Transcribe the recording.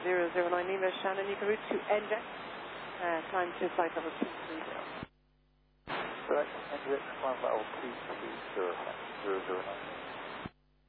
009 Lima, Shannon, you can route to NJET, climb to flight level 230. Correct, NJET, climb level 230, 009.